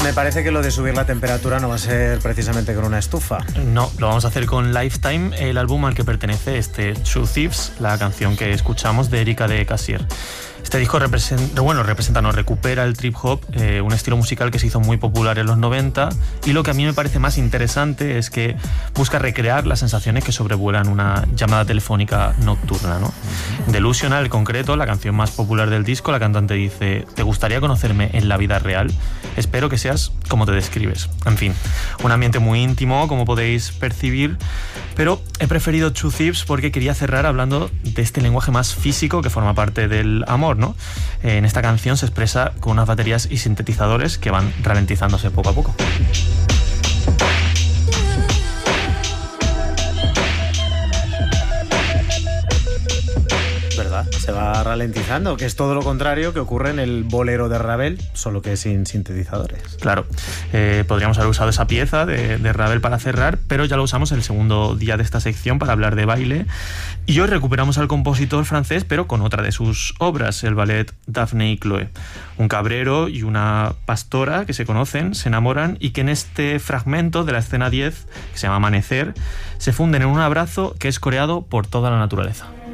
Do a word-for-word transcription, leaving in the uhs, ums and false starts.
Me parece que lo de subir la temperatura no va a ser precisamente con una estufa. No, lo vamos a hacer con Lifetime, el álbum al que pertenece este True Thieves, la canción que escuchamos de Erika de Casier. Este disco representa, bueno, representa, no, recupera el trip hop, eh, un estilo musical que se hizo muy popular en los noventa, y lo que a mí me parece más interesante es que busca recrear las sensaciones que sobrevuelan una llamada telefónica nocturna, ¿no? Uh-huh. Delusional, en concreto, la canción más popular del disco, la cantante dice: ¿te gustaría conocerme en la vida real? Espero que seas como te describes. En fin, un ambiente muy íntimo, como podéis percibir, pero he preferido True Thieves porque quería cerrar hablando de este lenguaje más físico que forma parte del amor, ¿no? En esta canción se expresa con unas baterías y sintetizadores que van ralentizándose poco a poco. ¿Verdad? Se va ralentizando, que es todo lo contrario que ocurre en el bolero de Ravel, solo que sin sintetizadores. Claro, eh, podríamos haber usado esa pieza de, de Ravel para cerrar, pero ya lo usamos el segundo día de esta sección para hablar de baile. Y hoy recuperamos al compositor francés, pero con otra de sus obras, el ballet Daphne y Chloé. Un cabrero y una pastora que se conocen, se enamoran y que en este fragmento de la escena diez, que se llama Amanecer, se funden en un abrazo que es coreado por toda la naturaleza.